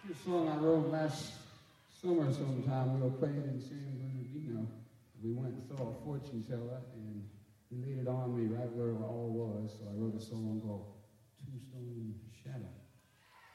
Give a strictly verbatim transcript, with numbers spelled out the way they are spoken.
This song I wrote last summer sometime. We were playing in San Bernardino. We went and saw a fortune teller, and he laid it on me right where it all was.